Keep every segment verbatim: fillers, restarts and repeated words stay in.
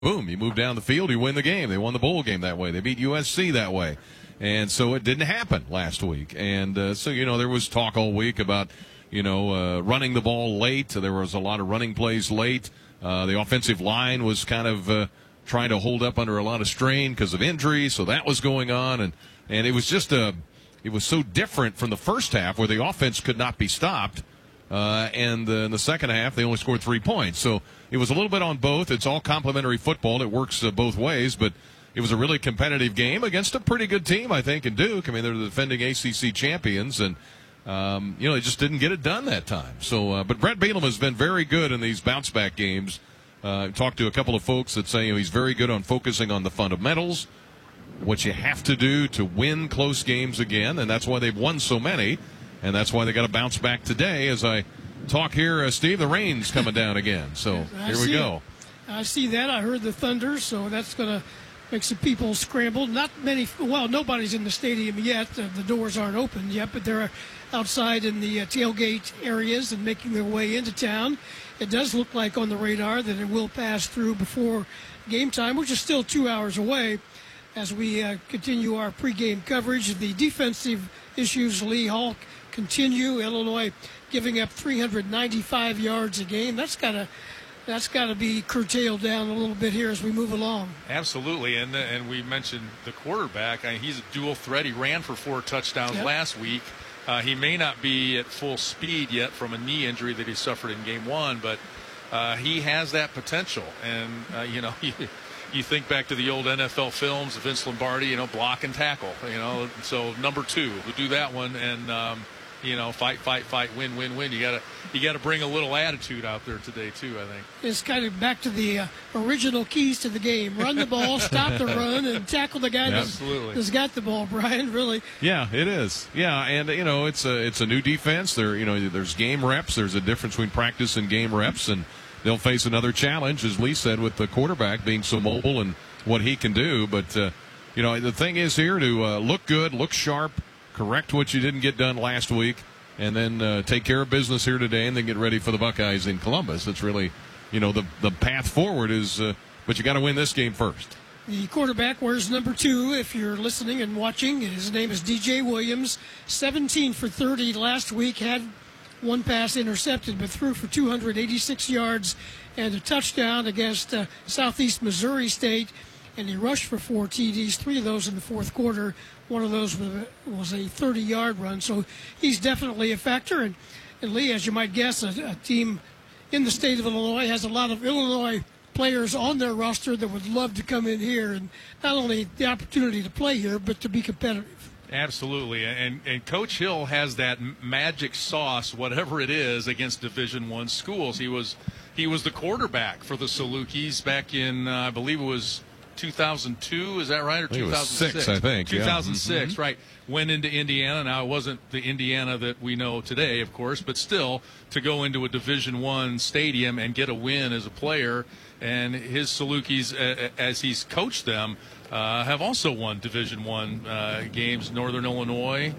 boom, you move down the field, you win the game. They won the bowl game that way. They beat U S C that way. And so it didn't happen last week. And uh, so, you know, there was talk all week about, you know, uh, running the ball late. There was a lot of running plays late. Uh, the offensive line was kind of uh, trying to hold up under a lot of strain because of injuries. So that was going on. And, and it was just a, it was so different from the first half where the offense could not be stopped. Uh, and uh, in the second half, they only scored three points. So it was a little bit on both. It's all complementary football. It works uh, both ways. But it was a really competitive game against a pretty good team, I think, in Duke. I mean, they're the defending A C C champions. And, um, you know, they just didn't get it done that time. So, uh, but Brett Bielema has been very good in these bounce-back games. Uh, I've talked to a couple of folks that say, you know, he's very good on focusing on the fundamentals, what you have to do to win close games again. And that's why they've won so many. And that's why they got to bounce back today. As I talk here, uh, Steve, the rain's coming down again. So I here we go. It. I see that. I heard the thunder, so that's going to make some people scramble. Not many, well, nobody's in the stadium yet. Uh, the doors aren't open yet, but they're outside in the uh, tailgate areas and making their way into town. It does look like on the radar that it will pass through before game time, which is still two hours away. As we uh, continue our pregame coverage, the defensive issues, Lee Hall, continue. Illinois giving up three hundred ninety-five yards a game. That's got to that's got to be curtailed down a little bit here as we move along. Absolutely, and and we mentioned the quarterback. I mean, he's a dual threat. He ran for four touchdowns yep. last week. Uh, he may not be at full speed yet from a knee injury that he suffered in game one, but uh, he has that potential. And uh, you know, you, you think back to the old N F L films of Vince Lombardi, you know, block and tackle. You know, so number two, we do that one, and um, you know, fight, fight, fight, win, win, win. You gotta, you gotta bring a little attitude out there today too. I think it's kind of back to the uh, original keys to the game: run the ball, stop the run, and tackle the guy that's, that's got the ball. Brian, really? Yeah, it is. Yeah, and you know, it's a it's a new defense. There, you know, there's game reps. There's a difference between practice and game reps, and they'll face another challenge, as Lee said, with the quarterback being so mobile and what he can do. But uh, you know, the thing is here to uh, look good, look sharp. Correct what you didn't get done last week, and then uh, take care of business here today, and then get ready for the Buckeyes in Columbus. It's really, you know, the the path forward is, uh, but you got to win this game first. The quarterback wears number two. If you're listening and watching, his name is D J Williams. seventeen for thirty last week. Had one pass intercepted, but threw for two hundred eighty-six yards and a touchdown against uh, Southeast Missouri State. And he rushed for four T Ds, three of those in the fourth quarter. One of those was a thirty-yard run. So he's definitely a factor. And, and Lee, as you might guess, a, a team in the state of Illinois has a lot of Illinois players on their roster that would love to come in here and not only the opportunity to play here, but to be competitive. Absolutely, and and Coach Hill has that magic sauce, whatever it is, against Division One schools. He was he was the quarterback for the Salukis back in, uh, I believe it was two thousand two, is that right, or two thousand six? I think. two thousand six, yeah. Right. Went into Indiana. Now, it wasn't the Indiana that we know today, of course, but still, to go into a Division One stadium and get a win as a player, and his Salukis, uh, as he's coached them, uh, have also won Division One uh, games, Northern Illinois,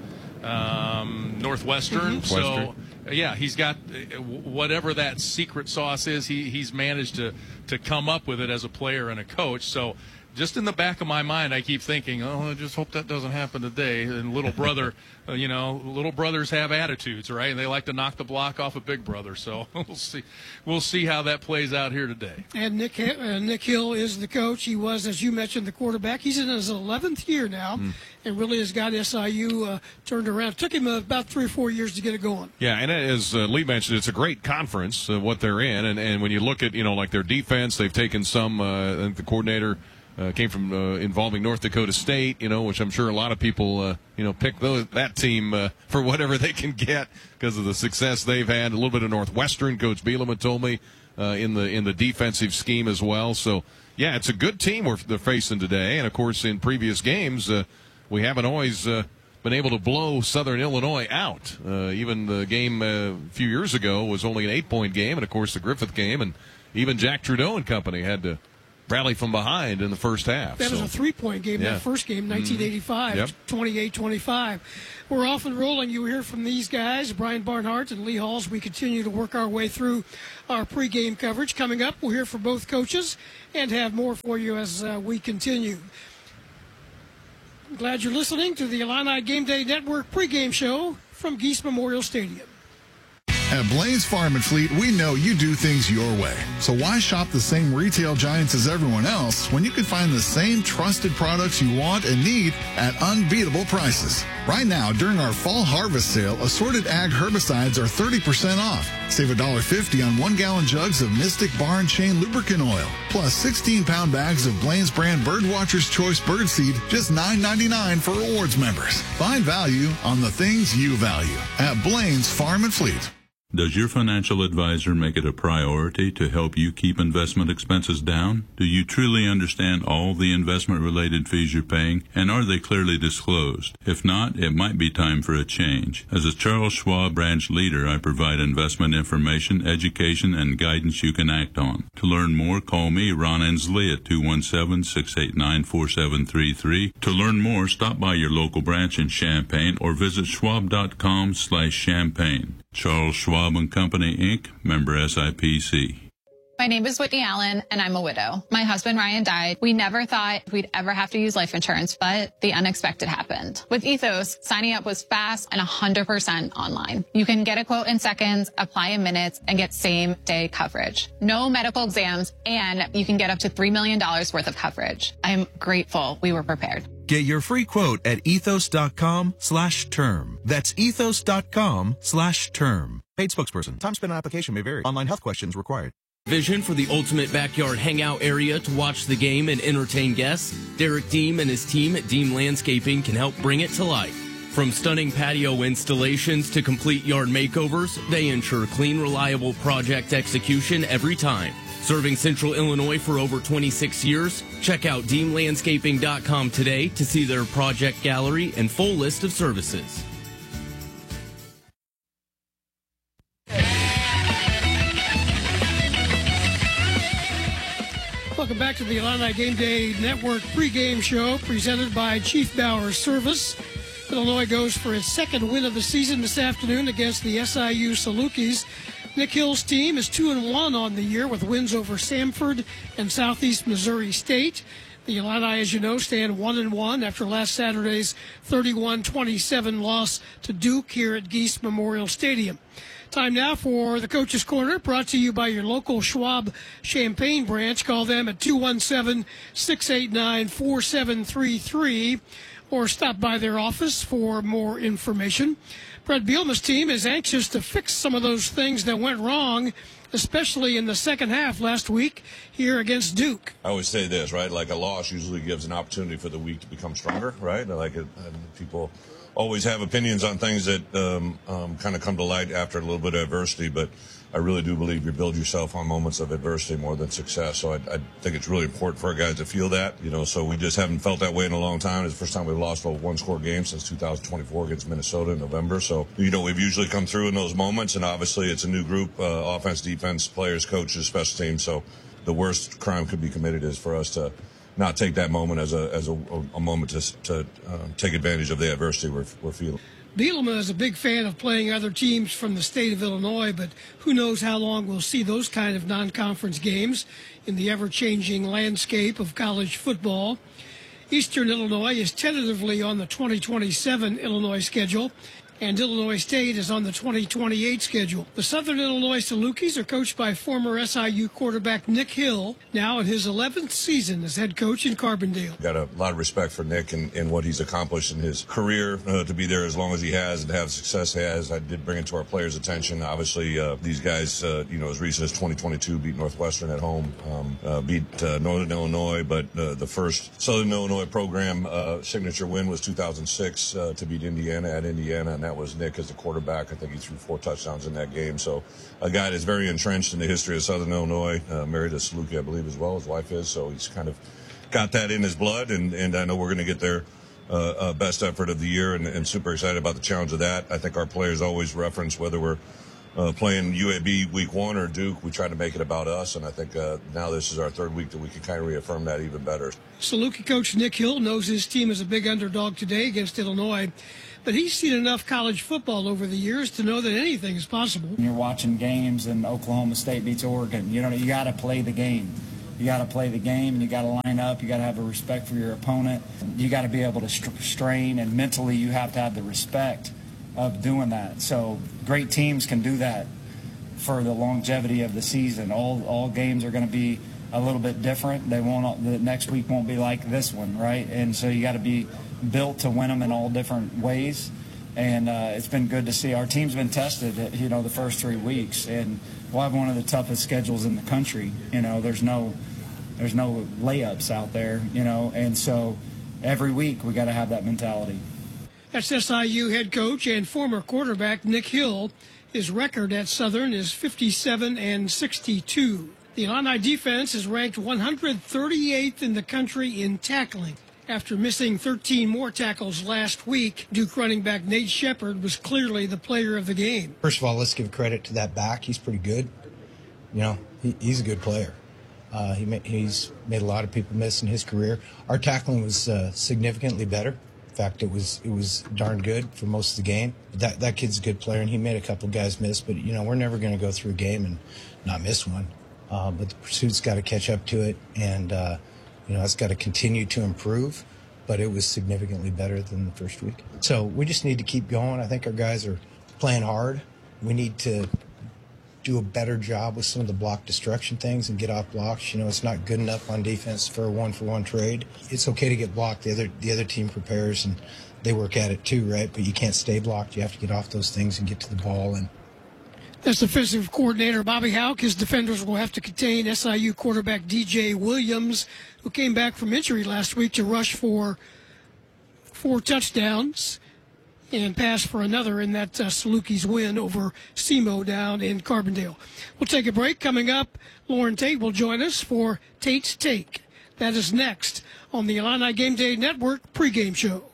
um, Northwestern. Mm-hmm. So, yeah, he's got uh, whatever that secret sauce is, he, he's managed to, to come up with it as a player and a coach. So, just in the back of my mind, I keep thinking, oh, I just hope that doesn't happen today. And little brother, uh, you know, little brothers have attitudes, right? And they like to knock the block off a big brother. So we'll see, we'll see how that plays out here today. And Nick uh, Nick Hill is the coach. He was, as you mentioned, the quarterback. He's in his eleventh year now, mm. and really has got S I U uh, turned around. It took him uh, about three or four years to get it going. Yeah, and as uh, Lee mentioned, it's a great conference, uh, what they're in. And, and when you look at, you know, like their defense, they've taken some, uh, I think the coordinator – Uh, came from uh, involving North Dakota State, you know, which I'm sure a lot of people, uh, you know, pick those, that team uh, for whatever they can get because of the success they've had. A little bit of Northwestern, Coach Bielema told me, uh, in the in the defensive scheme as well. So, yeah, it's a good team we're they're facing today. And, of course, in previous games, uh, we haven't always uh, been able to blow Southern Illinois out. Uh, even the game uh, a few years ago was only an eight-point game, and, of course, the Griffith game. And even Jack Trudeau and company had to rally from behind in the first half. That so. was a three-point game, Yeah. that first game, nineteen eighty-five, Yep. twenty-eight twenty-five. We're off and rolling. You hear from these guys, Brian Barnhart and Lee Halls. We continue to work our way through our pregame coverage. Coming up, we'll hear from both coaches and have more for you as uh, we continue. I'm glad you're listening to the Illini Game Day Network pregame show from Geese Memorial Stadium. At Blaine Farm and Fleet, we know you do things your way. So why shop the same retail giants as everyone else when you can find the same trusted products you want and need at unbeatable prices? Right now, during our fall harvest sale, assorted ag herbicides are thirty percent off. Save one dollar fifty on one-gallon jugs of Mystic Bar and Chain lubricant oil, plus sixteen-pound bags of Blaine's brand Birdwatcher's Choice Birdseed, just nine ninety-nine for rewards members. Find value on the things you value at Blaine's Farm and Fleet. Does your financial advisor make it a priority to help you keep investment expenses down? Do you truly understand all the investment-related fees you're paying, and are they clearly disclosed? If not, it might be time for a change. As a Charles Schwab branch leader, I provide investment information, education, and guidance you can act on. To learn more, call me, Ron Ensley, at two one seven, six eight nine, four seven three three. To learn more, stop by your local branch in Champaign or visit schwab.com slash champaign. Charles Schwab and Company, Incorporated, member S I P C. My name is Whitney Allen, and I'm a widow. My husband, Ryan, died. We never thought we'd ever have to use life insurance, but the unexpected happened. With Ethos, signing up was fast and one hundred percent online. You can get a quote in seconds, apply in minutes, and get same-day coverage. No medical exams, and you can get up to three million dollars worth of coverage. I'm grateful we were prepared. Get your free quote at ethos.com slash term. That's ethos.com slash term. Paid spokesperson. Time spent on application may vary. Online health questions required. Vision for the ultimate backyard hangout area to watch the game and entertain guests? Derek Deem and his team at Deem Landscaping can help bring it to life. From stunning patio installations to complete yard makeovers, they ensure clean, reliable project execution every time. Serving Central Illinois for over twenty-six years, check out deem landscaping dot com today to see their project gallery and full list of services. Welcome back to the Illini Game Day Network pregame show presented by Chief Bauer Service. Illinois goes for its second win of the season this afternoon against the S I U Salukis. Nick Hill's team is two and one on the year with wins over Samford and Southeast Missouri State. The Illini, as you know, stand one and one after last Saturday's thirty-one twenty-seven loss to Duke here at Geese Memorial Stadium. Time now for the Coach's Corner, brought to you by your local Schwab Champaign branch. Call them at two one seven, six eight nine, four seven three three or stop by their office for more information. Brett Bielema's team is anxious to fix some of those things that went wrong, especially in the second half last week here against Duke. I always say this, right? Like a loss usually gives an opportunity for the week to become stronger, right? Like it, and people always have opinions on things that um, um, kind of come to light after a little bit of adversity, but I really do believe you build yourself on moments of adversity more than success. So I, I think it's really important for our guys to feel that, you know, so we just haven't felt that way in a long time. It's the first time we've lost a one-score game since two thousand twenty-four against Minnesota in November. So, you know, we've usually come through in those moments, and obviously it's a new group, uh, offense, defense, players, coaches, special teams. So the worst crime could be committed is for us to not take that moment as a as a, a moment to, to uh, take advantage of the adversity we're, we're feeling. Bielema is a big fan of playing other teams from the state of Illinois, but who knows how long we'll see those kind of non-conference games in the ever-changing landscape of college football. Eastern Illinois is tentatively on the twenty twenty-seven Illinois schedule, and Illinois State is on the twenty twenty-eight schedule. The Southern Illinois Salukis are coached by former S I U quarterback Nick Hill, now in his eleventh season as head coach in Carbondale. Got a lot of respect for Nick and, and what he's accomplished in his career, uh, to be there as long as he has and have the success he has. I did bring it to our players' attention. Obviously, uh, these guys, uh, you know, as recent as twenty twenty-two, beat Northwestern at home, um, uh, beat uh, Northern Illinois, but uh, the first Southern Illinois program uh, signature win was two thousand six uh, to beat Indiana at Indiana, and that was Nick as the quarterback. I think he threw four touchdowns in that game. So a guy that's very entrenched in the history of Southern Illinois, uh, married to Saluki, I believe, as well. His wife is. So he's kind of got that in his blood, and, and I know we're going to get their uh, uh, best effort of the year, and, and super excited about the challenge of that. I think our players always reference whether we're uh, playing U A B week one or Duke, we tried to make it about us. And I think uh, now this is our third week that we can kind of reaffirm that even better. Saluki coach Nick Hill knows his team is a big underdog today against Illinois, but he's seen enough college football over the years to know that anything is possible. When you're watching games and Oklahoma State beats Oregon, you know, you got to play the game. You got to play the game, and you got to line up. You got to have a respect for your opponent. You got to be able to strain, and mentally you have to have the respect of doing that. So great teams can do that for the longevity of the season. All all games are going to be a little bit different. They won't. The next week won't be like this one, right? And so you got to be built to win them in all different ways. And uh, it's been good to see. Our team's been tested, you know, the first three weeks, and we'll have one of the toughest schedules in the country. You know, there's no. There's no layups out there, you know, and so every week we got to have that mentality. That's S I U head coach and former quarterback Nick Hill. His record at Southern is fifty-seven and sixty-two. The Illini defense is ranked one hundred thirty-eighth in the country in tackling. After missing thirteen more tackles last week, Duke running back Nate Shepard was clearly the player of the game. First of all, let's give credit to that back. He's pretty good. You know, he, he's a good player. Uh, he made, he's made a lot of people miss in his career. Our tackling was uh, significantly better. In fact, it was it was darn good for most of the game. That that kid's a good player, and he made a couple of guys miss. But you know, we're never going to go through a game and not miss one. Uh, but the pursuit's got to catch up to it, and uh, you know, it's got to continue to improve. But it was significantly better than the first week. So we just need to keep going. I think our guys are playing hard. We need to do a better job with some of the block destruction things and get off blocks. You know, it's not good enough on defense for a one-for-one trade. It's okay to get blocked. The other the other team prepares and they work at it too, right? But you can't stay blocked. You have to get off those things and get to the ball. And that's defensive coordinator Bobby Hauck. His defenders will have to contain S I U quarterback D J Williams, who came back from injury last week to rush for four touchdowns and pass for another in that uh, Saluki's win over S E M O down in Carbondale. We'll take a break. Coming up, Lauren Tate will join us for Tate's Take. That is next on the Illini Game Day Network pregame show.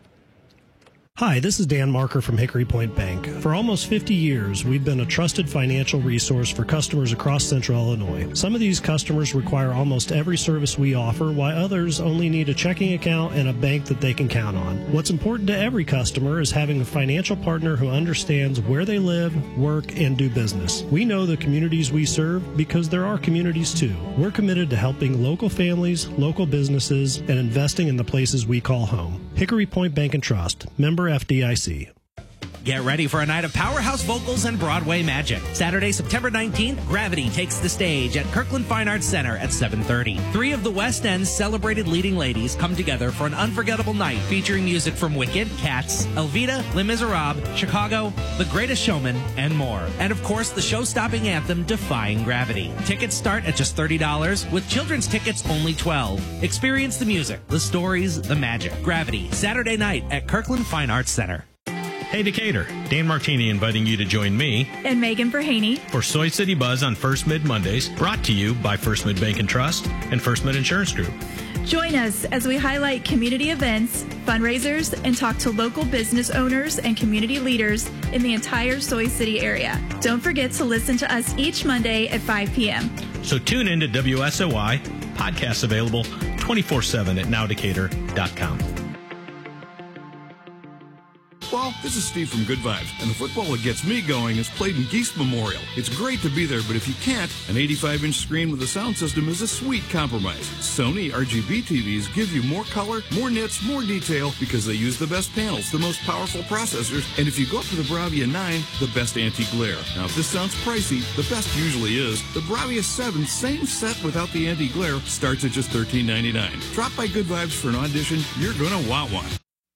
Hi, this is Dan Marker from Hickory Point Bank. For almost fifty years, we've been a trusted financial resource for customers across Central Illinois. Some of these customers require almost every service we offer, while others only need a checking account and a bank that they can count on. What's important to every customer is having a financial partner who understands where they live, work, and do business. We know the communities we serve because there are communities too. We're committed to helping local families, local businesses, and investing in the places we call home. Hickory Point Bank and Trust, member F D I C. Get ready for a night of powerhouse vocals and Broadway magic. Saturday, September nineteenth, Gravity takes the stage at Kirkland Fine Arts Center at seven thirty. Three of the West End's celebrated leading ladies come together for an unforgettable night featuring music from Wicked, Cats, Elvita, Les Miserables, Chicago, The Greatest Showman, and more. And of course, the show-stopping anthem, Defying Gravity. Tickets start at just thirty dollars, with children's tickets only twelve dollars. Experience the music, the stories, the magic. Gravity, Saturday night at Kirkland Fine Arts Center. Hey Decatur, Dan Martini inviting you to join me and Megan Verhaney for Soy City Buzz on First Mid Mondays, brought to you by First Mid Bank and Trust and First Mid Insurance Group. Join us as we highlight community events, fundraisers, and talk to local business owners and community leaders in the entire Soy City area. Don't forget to listen to us each Monday at five p.m. So tune in to W S O I, podcasts available twenty-four seven at now decatur dot com. Well, this is Steve from Good Vibes, and the football that gets me going is played in Geese Memorial. It's great to be there, but if you can't, an eighty-five inch screen with a sound system is a sweet compromise. Sony R G B T Vs give you more color, more nits, more detail because they use the best panels, the most powerful processors, and if you go up to the Bravia nine, the best anti-glare. Now, if this sounds pricey, the best usually is. The Bravia seven, same set without the anti-glare, starts at just thirteen ninety-nine. Drop by Good Vibes for an audition. You're going to want one.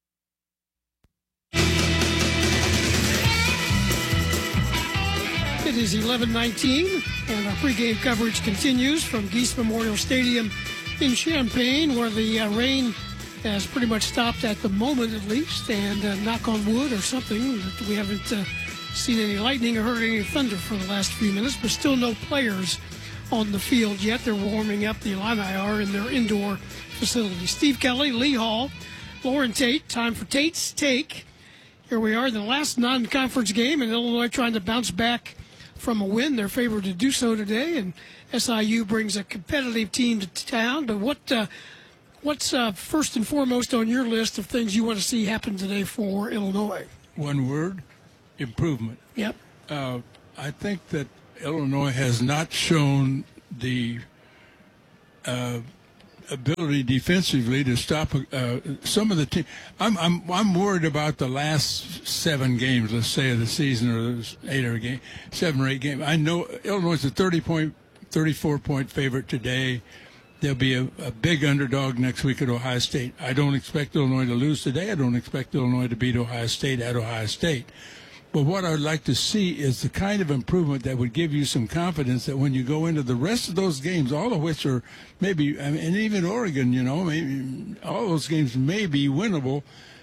It is eleven nineteen, and our pregame coverage continues from Geese Memorial Stadium in Champaign, where the uh, rain has pretty much stopped at the moment, at least, and uh, knock on wood or something. We haven't uh, seen any lightning or heard any thunder for the last few minutes, but still no players on the field yet. They're warming up. The Illini are in their indoor facility. Steve Kelly, Lee Hall, Lauren Tate. Time for Tate's Take. Here we are in the last non-conference game, and Illinois trying to bounce back from a win. They're favored to do so today, and S I U brings a competitive team to town. But what uh, what's uh, first and foremost on your list of things you want to see happen today for Illinois? One word, improvement. Yep. Uh, I think that Illinois has not shown the uh, ability defensively to stop uh, some of the team. I'm I'm I'm worried about the last seven games, let's say, of the season, or eight or game, seven or eight games. I know Illinois is a thirty point, thirty-four point favorite today. They'll be a, a big underdog next week at Ohio State. I don't expect Illinois to lose today. I don't expect Illinois to beat Ohio State at Ohio State. But what I'd like to see is the kind of improvement that would give you some confidence that when you go into the rest of those games, all of which are maybe, I mean, and even Oregon, you know, maybe all those games may be winnable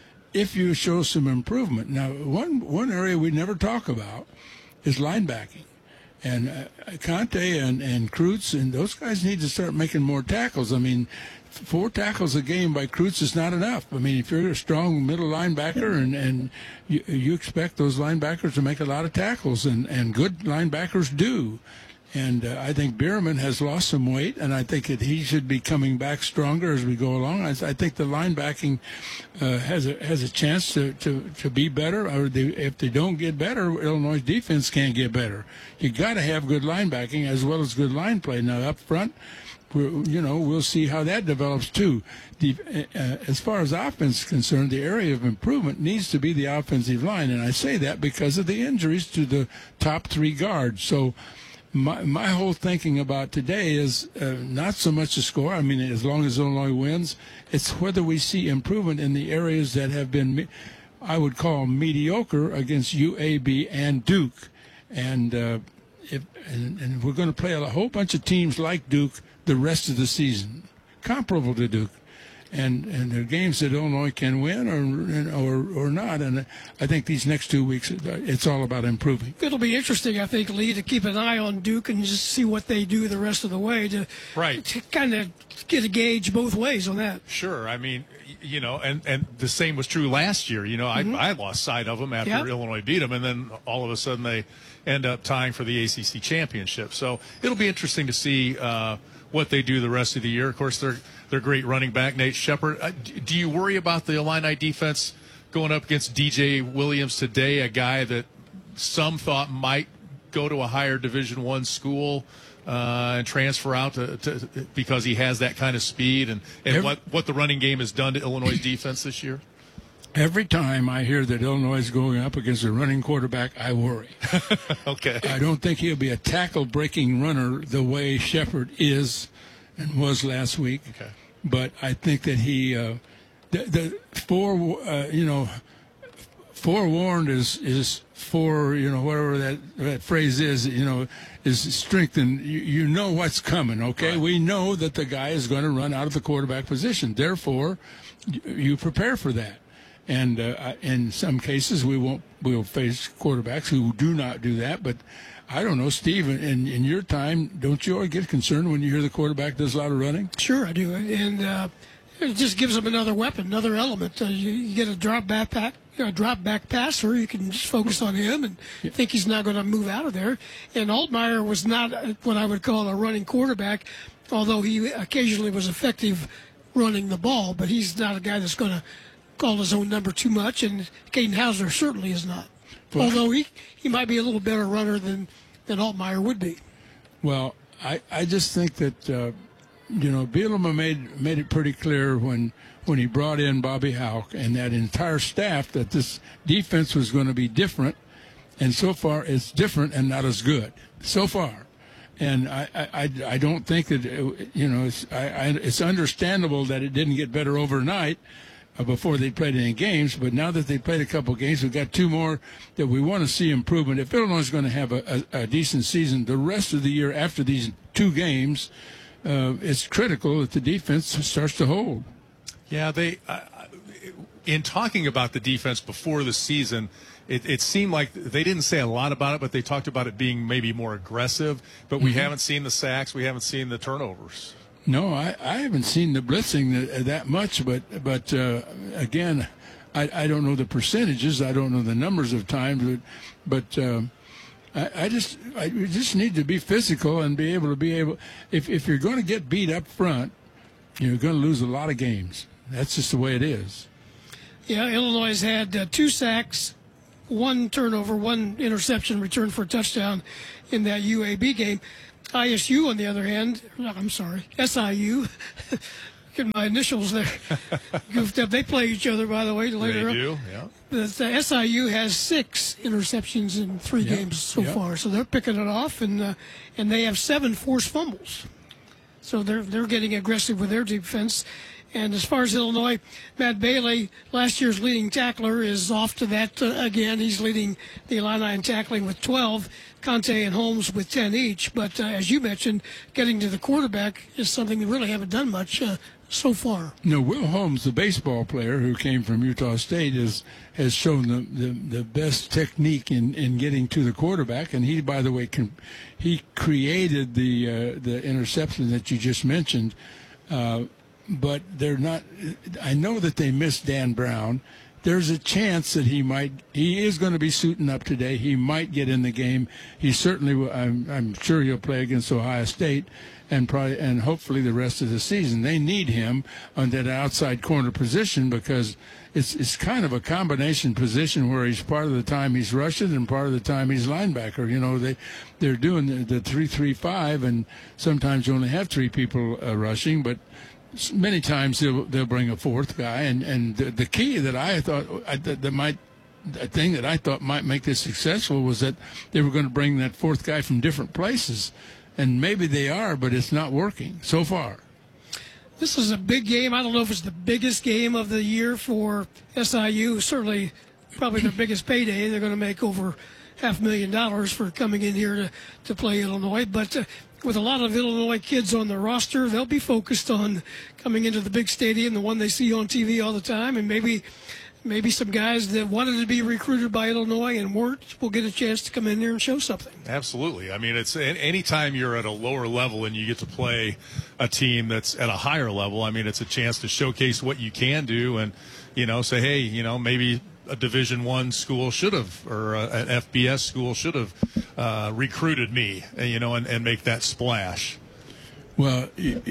if you show some improvement. Now, one one area we never talk about is linebacking. And uh, Conte and, and Kreutz and those guys need to start making more tackles. I mean, four tackles a game by Kreutz is not enough. I mean, if you're a strong middle linebacker and, and you, you expect those linebackers to make a lot of tackles, and, and good linebackers do. And uh, I think Bierman has lost some weight, and I think that he should be coming back stronger as we go along. I, I think the linebacking uh, has a has a chance to, to, to be better. Or they, if they don't get better, Illinois' defense can't get better. You got to have good linebacking as well as good line play. Now up front, we're, you know, we'll see how that develops too. The, uh, as far as offense is concerned, the area of improvement needs to be the offensive line, and I say that because of the injuries to the top three guards. So. My my whole thinking about today is uh, not so much the score. I mean, as long as Illinois wins, it's whether we see improvement in the areas that have been, I would call mediocre against U A B and Duke. And uh, if and, and we're going to play a whole bunch of teams like Duke the rest of the season, comparable to Duke. And and they're games that Illinois can win or or or not. And I think these next two weeks, it's all about improving. It'll be interesting, I think, Lee, to keep an eye on Duke and just see what they do the rest of the way to, right. to kind of get a gauge both ways on that. Sure. I mean, you know, and, and the same was true last year. You know, mm-hmm. I, I lost sight of them after yep. Illinois beat them, and then all of a sudden they end up tying for the A C C championship. So it'll be interesting to see uh, what they do the rest of the year. Of course, they're They're great running back, Nate Shepard. Uh, do you worry about the Illini defense going up against D J Williams today, a guy that some thought might go to a higher Division One school uh, and transfer out to, to, because he has that kind of speed, and, and every, what, what the running game has done to Illinois' defense this year? Every time I hear that Illinois is going up against a running quarterback, I worry. Okay. I don't think he'll be a tackle-breaking runner the way Shepard is and was last week. Okay. But I think that he, uh, the, the fore, uh, you know, forewarned is is for, you know, whatever that, that phrase is, you know, is strengthened. You, you know what's coming, okay? Right. We know that the guy is going to run out of the quarterback position. Therefore, you, you prepare for that. And uh, in some cases, we won't we'll face quarterbacks who do not do that, but. I don't know, Steve, in, in your time, don't you always get concerned when you hear the quarterback does a lot of running? Sure, I do. And uh, it just gives them another weapon, another element. Uh, you, you get a drop back, pack, you know, drop back passer, you can just focus on him and yeah. think he's not going to move out of there. And Altmaier was not what I would call a running quarterback, although he occasionally was effective running the ball. But he's not a guy that's going to call his own number too much, and Caden Hauser certainly is not. Well, although he, he might be a little better runner than, than Altmaier would be. Well, I, I just think that, uh, you know, Bielema made made it pretty clear when when he brought in Bobby Hauck and that entire staff that this defense was going to be different, and so far it's different and not as good. So far. And I, I, I don't think that, it, you know, it's, I, I, it's understandable that it didn't get better overnight, before they played any games, but now that they played a couple games, we've got two more that we want to see improvement. If Illinois is going to have a, a, a decent season the rest of the year after these two games, uh, it's critical that the defense starts to hold. Yeah, they. Uh, in talking about the defense before the season, it, it seemed like they didn't say a lot about it, but they talked about it being maybe more aggressive. But we mm-hmm. haven't seen the sacks, we haven't seen the turnovers. No, I, I haven't seen the blitzing that, that much, but but uh, again, I, I don't know the percentages. I don't know the numbers of times, but, but uh, I, I just I, you just need to be physical and be able to be able. If if you're going to get beat up front, you're going to lose a lot of games. That's just the way it is. Yeah, Illinois has had uh, two sacks, one turnover, one interception return for a touchdown in that U A B game. I S U, on the other hand, I'm sorry, S I U. Get my initials there goofed up. They play each other, by the way, later. They do, up. yeah. The, the S I U has six interceptions in three Yep. games so Yep. far, so they're picking it off, and uh, and they have seven forced fumbles. So they're they're getting aggressive with their defense. And as far as Illinois, Matt Bailey, last year's leading tackler, is off to that uh, again. He's leading the Illini in tackling with twelve, Conte and Holmes with ten each. But uh, as you mentioned, getting to the quarterback is something they really haven't done much uh, so far. No, Will Holmes, the baseball player who came from Utah State, is, has shown the, the, the best technique in, in getting to the quarterback. And he, by the way, can, he created the uh, the interception that you just mentioned. Uh, but they're not. I know that they missed Dan Brown. There's a chance that he might. He is going to be suiting up today. He might get in the game. He certainly. Will, I'm, I'm sure he'll play against Ohio State, and probably and hopefully the rest of the season. They need him on that outside corner position because it's it's kind of a combination position where he's part of the time he's rushing and part of the time he's linebacker. You know, they they're doing the, the three three five, and sometimes you only have three people uh, rushing, but many times they'll they'll bring a fourth guy, and and the, the key that I thought I, that, that might the thing that I thought might make this successful was that they were going to bring that fourth guy from different places, and maybe they are, but it's not working so far. This is a big game. I don't know if it's the biggest game of the year for S I U. Certainly, probably their biggest payday. They're going to make over half a million dollars for coming in here to to play Illinois, but. Uh, With a lot of Illinois kids on the roster, they'll be focused on coming into the big stadium, the one they see on T V all the time, and maybe maybe some guys that wanted to be recruited by Illinois and weren't will get a chance to come in there and show something. Absolutely. I mean, it's any time you're at a lower level and you get to play a team that's at a higher level, I mean, it's a chance to showcase what you can do and, you know, say, hey, you know, maybe a Division One school should have, or a, an F B S school should have uh, recruited me, you know, and, and make that splash. Well, you,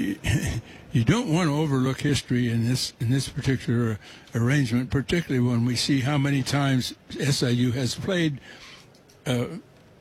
you don't want to overlook history in this in this particular arrangement, particularly when we see how many times S I U has played uh,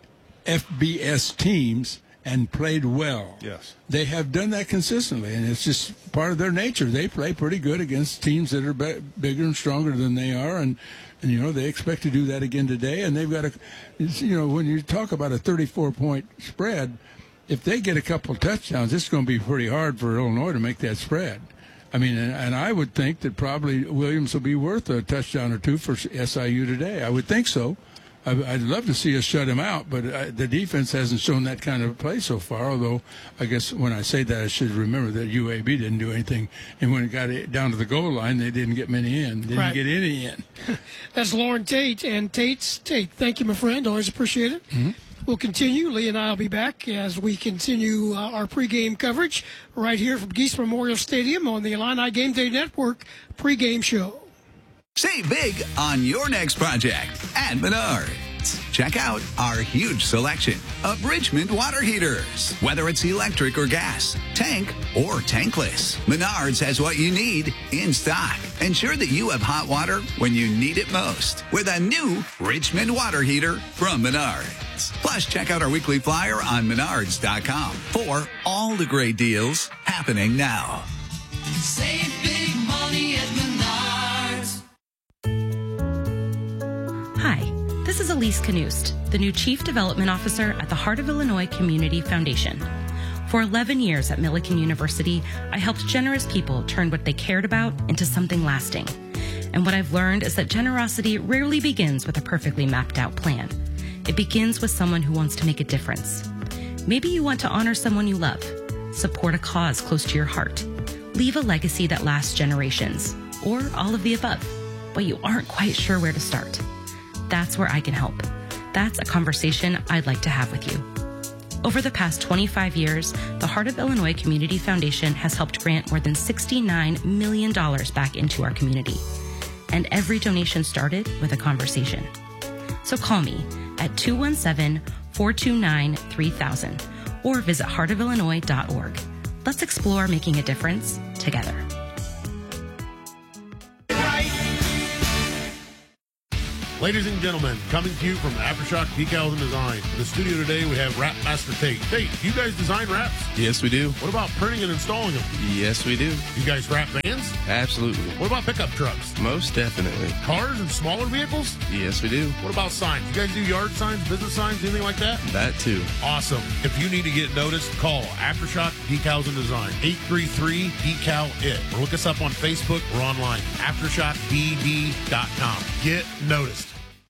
F B S teams and played well. Yes. They have done that consistently, and it's just part of their nature. They play pretty good against teams that are be- bigger and stronger than they are, and, and, you know, they expect to do that again today. And they've got a, you know, when you talk about a thirty-four point spread, if they get a couple touchdowns, it's going to be pretty hard for Illinois to make that spread. I mean, and, and I would think that probably Williams will be worth a touchdown or two for S I U today. I would think so. I'd love to see us shut him out, but the defense hasn't shown that kind of play so far, although I guess when I say that, I should remember that U A B didn't do anything, and when it got down to the goal line, they didn't get many in. Didn't Right. get any in. That's Lauren Tate, and Tate's Tate. Thank you, my friend. Always appreciate it. Mm-hmm. We'll continue. Lee and I will be back as we continue uh, our pregame coverage right here from Geese Memorial Stadium on the Illini Game Day Network pregame show. Save big on your next project at Menards. Check out our huge selection of Richmond water heaters. Whether it's electric or gas, tank or tankless, Menards has what you need in stock. Ensure that you have hot water when you need it most with a new Richmond water heater from Menards. Plus, check out our weekly flyer on menards dot com for all the great deals happening now. Save big money at Menards. Hi, this is Elise Knust, the new Chief Development Officer at the Heart of Illinois Community Foundation. For eleven years at Millikan University, I helped generous people turn what they cared about into something lasting. And what I've learned is that generosity rarely begins with a perfectly mapped out plan. It begins with someone who wants to make a difference. Maybe you want to honor someone you love, support a cause close to your heart, leave a legacy that lasts generations, or all of the above, but you aren't quite sure where to start. That's where I can help. That's a conversation I'd like to have with you. Over the past twenty-five years, the Heart of Illinois Community Foundation has helped grant more than sixty-nine million dollars back into our community. And every donation started with a conversation. So call me at two one seven, four two nine, three thousand or visit heart of illinois dot org. Let's explore making a difference together. Ladies and gentlemen, coming to you from Aftershock Decals and Design. In the studio today, we have Wrap Master Tate. Tate, do you guys design wraps? Yes, we do. What about printing and installing them? Yes, we do. You guys wrap vans? Absolutely. What about pickup trucks? Most definitely. Cars and smaller vehicles? Yes, we do. What about signs? You guys do yard signs, business signs, anything like that? That too. Awesome. If you need to get noticed, call Aftershock Decals and Design. eight three three, D C A L I T. Or look us up on Facebook or online. aftershock d d dot com. Get noticed.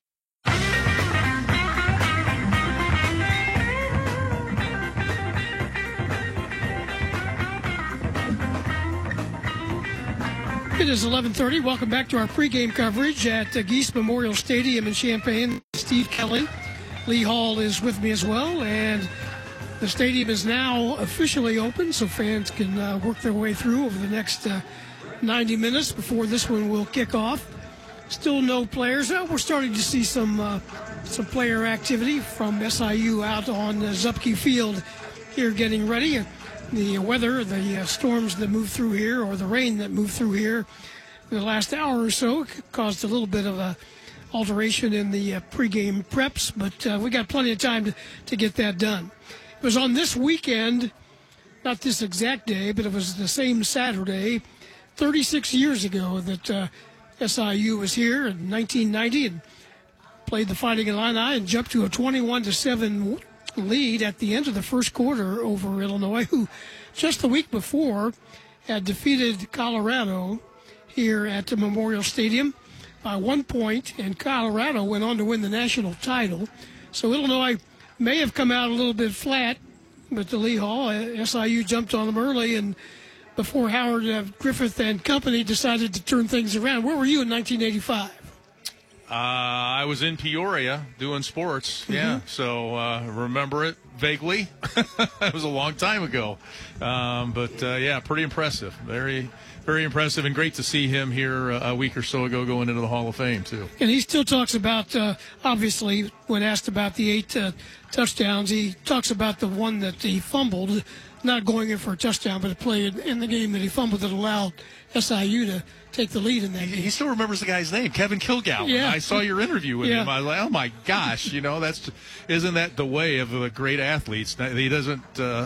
It is eleven thirty. Welcome back to our pregame coverage at uh, Geese Memorial Stadium in Champaign. Steve Kelly. Lee Hall is with me as well, and the stadium is now officially open, so fans can uh, work their way through over the next uh, ninety minutes before this one will kick off. Still no players. Uh, we're starting to see some uh, some player activity from S I U out on uh, Zupke Field here getting ready. The weather, the uh, storms that moved through here, or the rain that moved through here in the last hour or so, caused a little bit of a alteration in the uh, pregame preps, but uh, we got plenty of time to, to get that done. It was on this weekend, not this exact day, but it was the same Saturday, thirty-six years ago, that uh, S I U was here in nineteen ninety and played the Fighting Illini and jumped to a twenty-one to seven lead at the end of the first quarter over Illinois, who just the week before had defeated Colorado here at the Memorial Stadium by one point, and Colorado went on to win the national title. So Illinois may have come out a little bit flat, but the Lee Hall, S I U jumped on them early, and before Howard uh, Griffith and company decided to turn things around. Where were you in nineteen eighty-five? Uh, I was in Peoria doing sports, mm-hmm. yeah, so uh, remember it vaguely. It was a long time ago, um, but uh, yeah, pretty impressive. Very, very impressive, and great to see him here a week or so ago going into the Hall of Fame, too. And he still talks about, uh, obviously, when asked about the eight uh, touchdowns, he talks about the one that he fumbled, not going in for a touchdown, but a play in the game that he fumbled that allowed S I U to take the lead in that game. He still remembers the guy's name, Kevin Kilgallen. Yeah. I saw your interview with yeah. him. I was like, oh my gosh, you know, that's isn't that the way of the great athletes? He doesn't. Uh,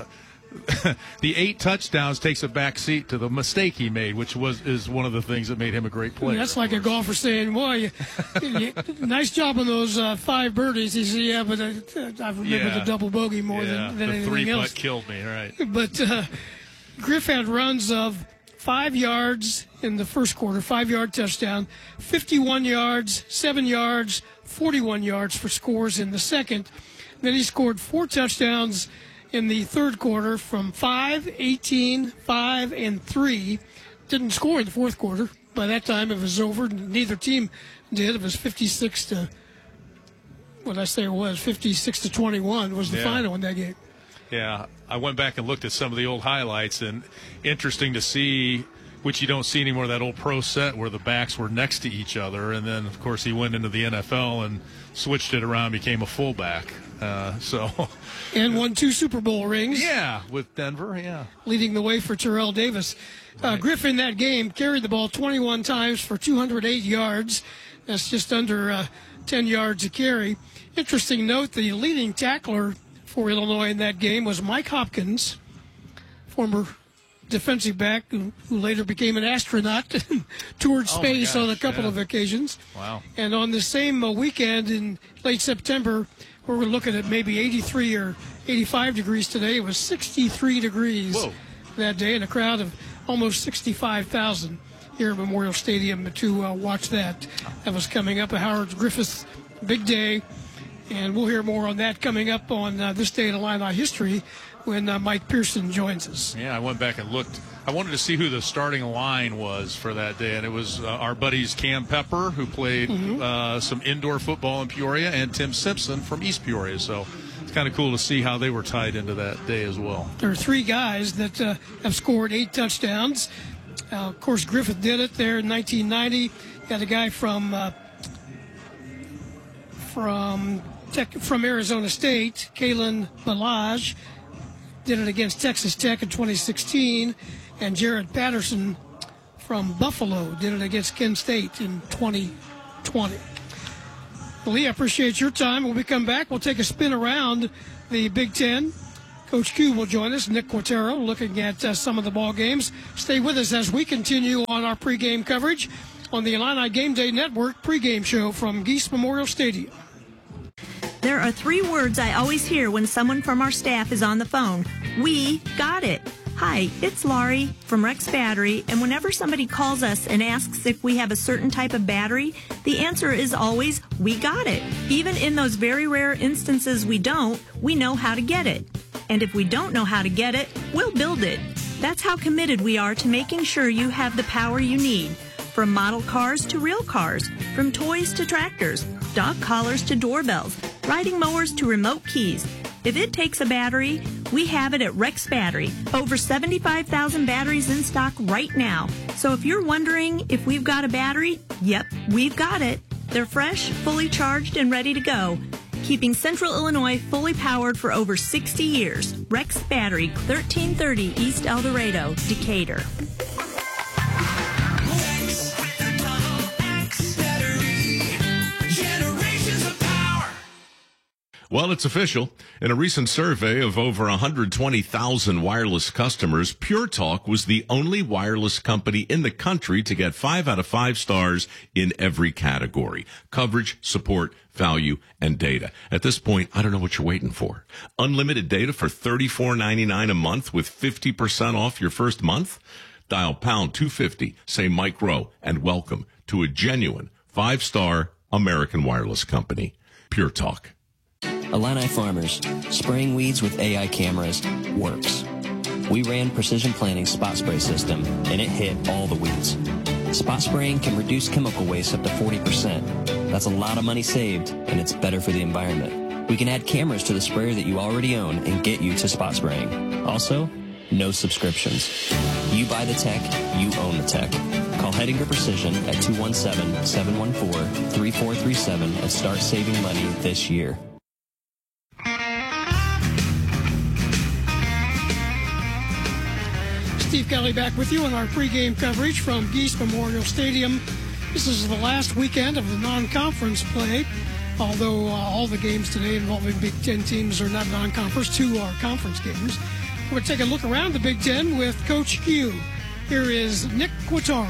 the eight touchdowns takes a back seat to the mistake he made, which was is one of the things that made him a great player. That's like a golfer saying, "Boy, you, you, nice job on those uh, five birdies." He said, "Yeah, but uh, I remember yeah. the double bogey more yeah, than, than the anything three else." putt killed me, right? But uh, Griff had runs of five yards in the first quarter, five-yard touchdown, fifty-one yards, seven yards, forty-one yards for scores in the second. Then he scored four touchdowns in the third quarter from five, eighteen, five, and three. Didn't score in the fourth quarter. By that time, it was over. Neither team did. It was fifty-six to, what did I say it was? fifty-six to twenty-one was the yeah. final in that game. Yeah, I went back and looked at some of the old highlights, and interesting to see, which you don't see anymore, that old pro set where the backs were next to each other. And then, of course, he went into the N F L and switched it around, became a fullback. Uh, so, and won two Super Bowl rings. Yeah, with Denver, yeah. Leading the way for Terrell Davis. Uh, right. Griff in that game carried the ball twenty-one times for two hundred eight yards. That's just under uh, ten yards a carry. Interesting note, the leading tackler for Illinois in that game was Mike Hopkins, former defensive back who, who later became an astronaut, toured space oh gosh, on a couple yeah. of occasions. Wow. And on the same uh, weekend in late September, where we're looking at maybe eighty-three or eighty-five degrees today, it was sixty-three degrees Whoa. that day, and a crowd of almost sixty-five thousand here at Memorial Stadium to uh, watch that. That was coming up, a Howard Griffith big day, and we'll hear more on that coming up on uh, this day in Illini history when uh, Mike Pearson joins us. Yeah, I went back and looked. I wanted to see who the starting line was for that day, and it was uh, our buddies Cam Pepper, who played Mm-hmm. uh, some indoor football in Peoria, and Tim Simpson from East Peoria. So it's kind of cool to see how they were tied into that day as well. There are three guys that uh, have scored eight touchdowns. Uh, of course, Griffith did it there in nineteen ninety. Got a guy from uh, from Tech, from Arizona State, Kalen Balaj did it against Texas Tech in twenty sixteen, and Jared Patterson from Buffalo did it against Kent State in twenty twenty. Lee, I appreciate your time. When we come back, we'll take a spin around the Big Ten. Coach Q will join us, Nick Quatero, looking at uh, some of the ball games. Stay with us as we continue on our pregame coverage on the Illini Game Day Network pregame show from Geese Memorial Stadium. There are three words I always hear when someone from our staff is on the phone. We got it. Hi, it's Laurie from Rex Battery, and whenever somebody calls us and asks if we have a certain type of battery, the answer is always, we got it. Even in those very rare instances we don't, we know how to get it. And if we don't know how to get it, we'll build it. That's how committed we are to making sure you have the power you need. From model cars to real cars, from toys to tractors, dog collars to doorbells, riding mowers to remote keys. If it takes a battery, we have it at Rex Battery. Over seventy-five thousand batteries in stock right now. So if you're wondering if we've got a battery, yep, we've got it. They're fresh, fully charged, and ready to go. Keeping Central Illinois fully powered for over sixty years. Rex Battery, thirteen thirty East El Dorado, Decatur. Well, it's official. In a recent survey of over one hundred twenty thousand wireless customers, Pure Talk was the only wireless company in the country to get five out of five stars in every category: coverage, support, value, and data. At this point, I don't know what you're waiting for. Unlimited data for thirty-four ninety-nine a month with fifty percent off your first month? Dial pound two fifty, say Mike Rowe, and welcome to a genuine five-star American wireless company. Pure Talk. Illini Farmers, spraying weeds with A I cameras works. We ran Precision Planting's spot spray system, and it hit all the weeds. Spot spraying can reduce chemical waste up to forty percent. That's a lot of money saved, and it's better for the environment. We can add cameras to the sprayer that you already own and get you to spot spraying. Also, no subscriptions. You buy the tech, you own the tech. Call Hedinger Precision at two one seven, seven one four, three four three seven and start saving money this year. Steve Kelly back with you on our pregame coverage from Geese Memorial Stadium. This is the last weekend of the non-conference play, although uh, all the games today involving Big Ten teams are not non-conference, two are conference games. We're going to take a look around the Big Ten with Coach Q. Here is Nick Quataro.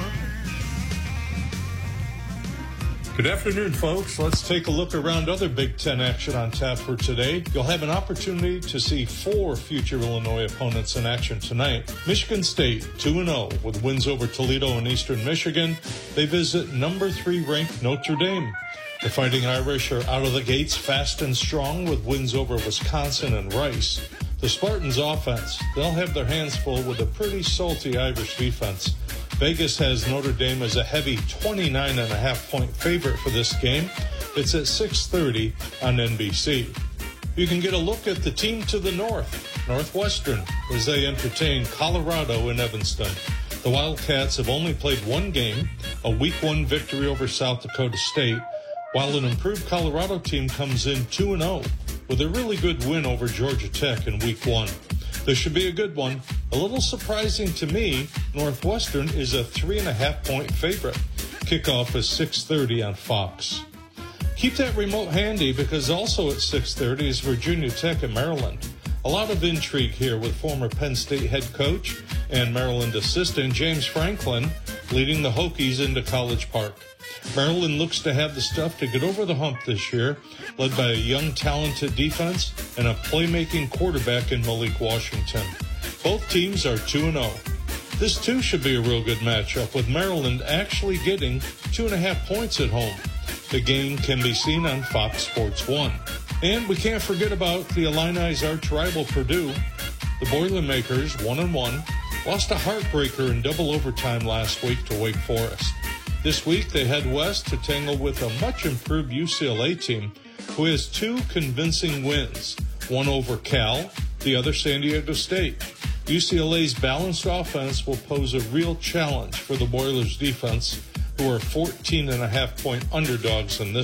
Good afternoon, folks. Let's take a look around other Big Ten action on tap for today. You'll have an opportunity to see four future Illinois opponents in action tonight. Michigan State, two and oh, with wins over Toledo and Eastern Michigan. They visit number three ranked Notre Dame. The Fighting Irish are out of the gates fast and strong with wins over Wisconsin and Rice. The Spartans' offense, they'll have their hands full with a pretty salty Irish defense. Vegas has Notre Dame as a heavy twenty-nine and a half point favorite for this game. It's at six thirty on N B C. You can get a look at the team to the north, Northwestern, as they entertain Colorado in Evanston. The Wildcats have only played one game, a week one victory over South Dakota State, while an improved Colorado team comes in two and oh with a really good win over Georgia Tech in week one. This should be a good one. A little surprising to me, Northwestern is a three and a half point favorite. Kickoff is six thirty on Fox. Keep that remote handy because also at six thirty is Virginia Tech at Maryland. A lot of intrigue here with former Penn State head coach and Maryland assistant James Franklin leading the Hokies into College Park. Maryland looks to have the stuff to get over the hump this year, led by a young, talented defense and a playmaking quarterback in Malik Washington. Both teams are two and oh. This, too, should be a real good matchup, with Maryland actually getting two and a half points at home. The game can be seen on Fox Sports one. And we can't forget about the Illini's arch rival Purdue. The Boilermakers, one and one, lost a heartbreaker in double overtime last week to Wake Forest. This week, they head west to tangle with a much-improved U C L A team who has two convincing wins, one over Cal, the other San Diego State. U C L A's balanced offense will pose a real challenge for the Boilers' defense, who are fourteen and a half point underdogs in this one.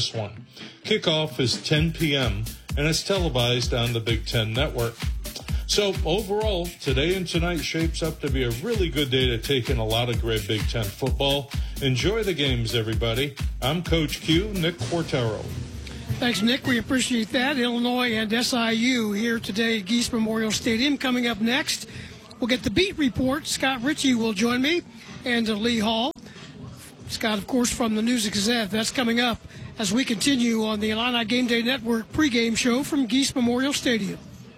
Kickoff is ten p.m., and it's televised on the Big Ten Network. So overall, today and tonight shapes up to be a really good day to take in a lot of great Big Ten football. Enjoy the games, everybody. I'm Coach Q, Nick Quartero. Thanks, Nick. We appreciate that. Illinois and S I U here today at Geese Memorial Stadium. Coming up next, we'll get the beat report. Scott Ritchie will join me, and uh, Lee Hall. Scott, of course, from the News-Gazette. That's coming up as we continue on the Illini Game Day Network pregame show from Geese Memorial Stadium.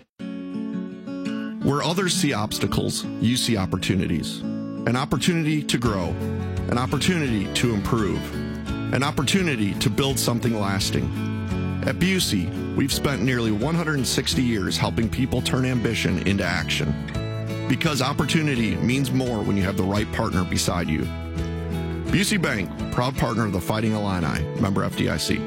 Where others see obstacles, you see opportunities. An opportunity to grow. An opportunity to improve. An opportunity to build something lasting. At Busey, we've spent nearly one hundred sixty years helping people turn ambition into action. Because opportunity means more when you have the right partner beside you. Busey Bank, proud partner of the Fighting Illini, member F D I C.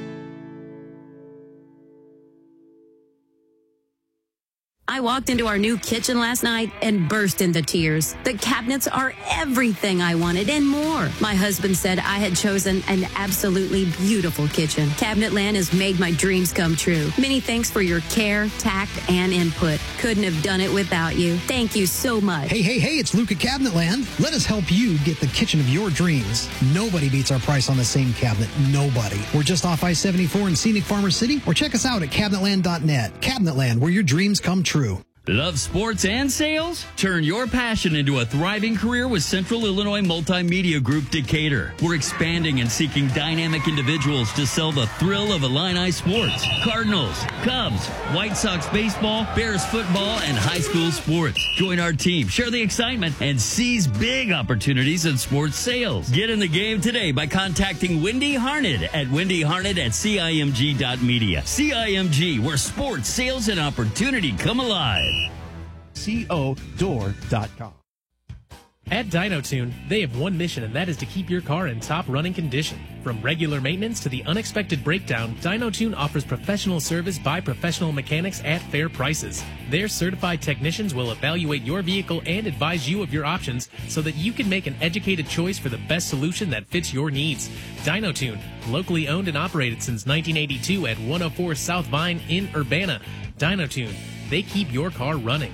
I walked into our new kitchen last night and burst into tears. The cabinets are everything I wanted and more. My husband said I had chosen an absolutely beautiful kitchen. Cabinetland has made my dreams come true. Many thanks for your care, tact, and input. Couldn't have done it without you. Thank you so much. Hey, hey, hey, it's Luke at Cabinetland. Let us help you get the kitchen of your dreams. Nobody beats our price on the same cabinet. Nobody. We're just off I seventy-four in scenic Farmer City, or check us out at cabinetland dot net. Cabinetland, where your dreams come true. Love sports and sales? Turn your passion into a thriving career with Central Illinois Multimedia Group Decatur. We're expanding and seeking dynamic individuals to sell the thrill of Illini sports. Cardinals, Cubs, White Sox baseball, Bears football, and high school sports. Join our team, share the excitement, and seize big opportunities in sports sales. Get in the game today by contacting Wendy Harned at wendy harned at C I M G dot media. C I M G, where sports, sales, and opportunity come alive. co door dot com. At DynoTune, they have one mission, and that is to keep your car in top running condition. From regular maintenance to the unexpected breakdown, DynoTune offers professional service by professional mechanics at fair prices. Their certified technicians will evaluate your vehicle and advise you of your options so that you can make an educated choice for the best solution that fits your needs. DynoTune, locally owned and operated since nineteen eighty-two at one oh four South Vine in Urbana. DynoTune, they keep your car running.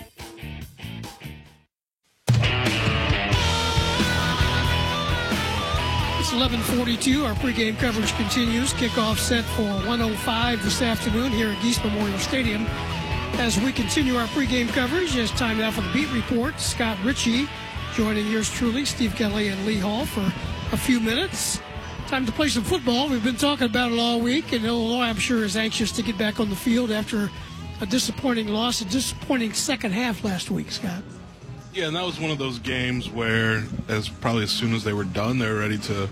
eleven forty-two, our pregame coverage continues. Kickoff set for one oh five this afternoon here at Geese Memorial Stadium. As we continue our pregame coverage, it's time now for the beat report. Scott Ritchie joining yours truly, Steve Kelly and Lee Hall, for a few minutes. Time to play some football. We've been talking about it all week, and Illinois, I'm sure, is anxious to get back on the field after a disappointing loss, a disappointing second half last week, Scott. Yeah, and that was one of those games where, as probably as soon as they were done, they were ready to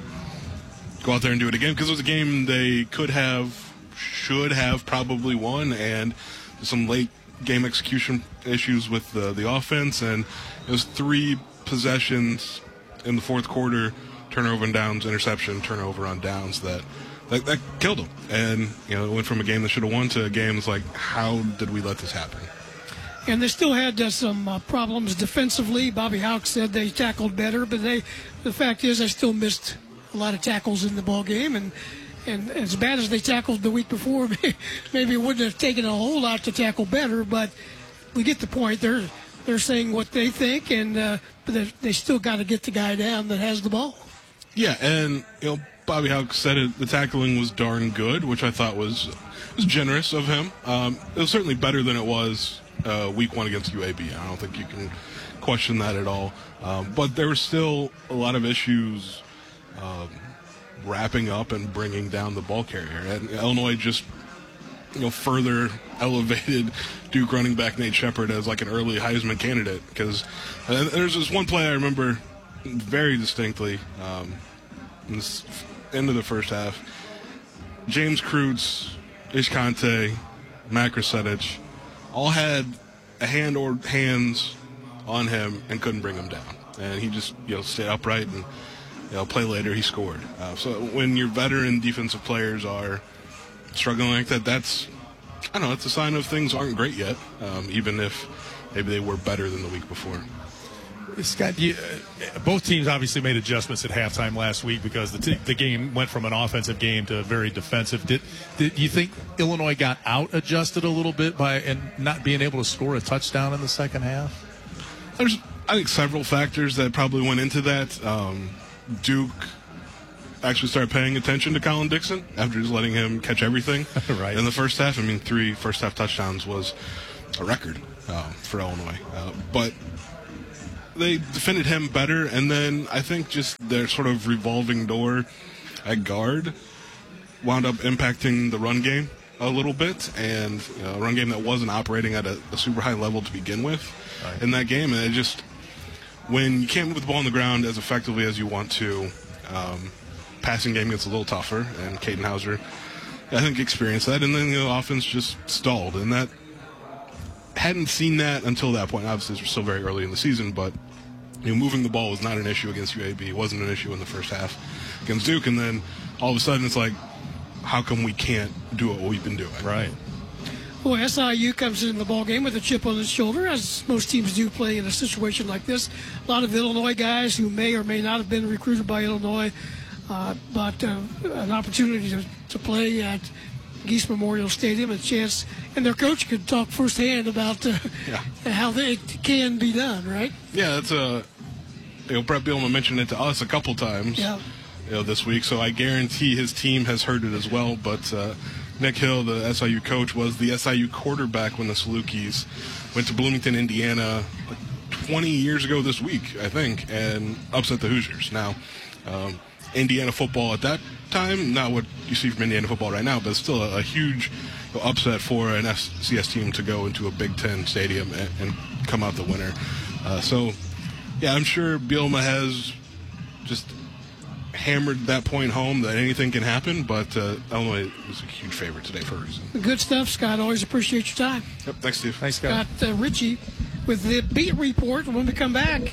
go out there and do it again, because it was a game they could have, should have probably won, and some late game execution issues with the, the offense, and it was three possessions in the fourth quarter, turnover on downs, interception, turnover on downs, that that, that killed them. And, you know, it went from a game that should have won to a game that's like, how did we let this happen? And they still had uh, some uh, problems defensively. Bobby Houck said they tackled better, but they, the fact is they still missed a lot of tackles in the ball game, and and as bad as they tackled the week before, maybe it wouldn't have taken a whole lot to tackle better. But we get the point. They're they're saying what they think, and uh, but they still got to get the guy down that has the ball. Yeah, and you know, Bobby Houck said it, the tackling was darn good, which I thought was was generous of him. Um, it was certainly better than it was uh, week one against U A B. I don't think you can question that at all. Um, but there were still a lot of issues um, wrapping up and bringing down the ball carrier. And Illinois just, you know, further elevated Duke running back Nate Shepard as like an early Heisman candidate. Because uh, there's this one play I remember very distinctly um, in the end of the first half. James Krutz, Ish Kante, Matt Krasetich all had a hand or hands on him and couldn't bring him down. And he just, you know, stayed upright, and, you know, play later he scored. Uh, so when your veteran defensive players are struggling like that, that's, I don't know, it's a sign of things aren't great yet, um, even if maybe they were better than the week before. Scott, you, uh, both teams obviously made adjustments at halftime last week because the, t- the game went from an offensive game to a very defensive. Did, did you think Illinois got out adjusted a little bit by and not being able to score a touchdown in the second half? There's, I think, several factors that probably went into that. Um, Duke actually started paying attention to Colin Dixon after just letting him catch everything right. in the first half. I mean, three first half touchdowns was a record uh, for Illinois. Uh, but they defended him better, and then I think just their sort of revolving door at guard wound up impacting the run game a little bit, and you know, a run game that wasn't operating at a, a super high level to begin with right. in that game. And it just, when you can't move the ball on the ground as effectively as you want to, um, passing game gets a little tougher, and Caden Hauser, I think, experienced that, and then the offense just stalled, and that hadn't seen that until that point. Obviously, we're still very early in the season, but you know, moving the ball was not an issue against U A B. It wasn't an issue in the first half against Duke, and then all of a sudden it's like, how come we can't do what we've been doing? Right. Well, S I U comes in the ball game with a chip on its shoulder, as most teams do play in a situation like this. A lot of Illinois guys who may or may not have been recruited by Illinois, uh, but uh, an opportunity to, to play at Geese Memorial Stadium, a chance, and their coach could talk firsthand about uh, yeah. how they, it can be done, right? Yeah, that's a. You know, Brett Bielema mentioned it to us a couple times. Yeah. You know, this week, so I guarantee his team has heard it as well. But uh, Nick Hill, the S I U coach, was the S I U quarterback when the Salukis went to Bloomington, Indiana, like twenty years ago this week, I think, and upset the Hoosiers. Now, um, Indiana football at that time, not what you see from Indiana football right now, but it's still a, a huge upset for an F C S team to go into a Big Ten stadium and, and come out the winner. Uh, so, yeah, I'm sure Bielema has just hammered that point home that anything can happen, but uh, Illinois is a huge favorite today for a reason. Good stuff, Scott. Always appreciate your time. Yep, thanks, Steve. Thanks, Scott. Got uh, Richie with the Beat Report. When we come back,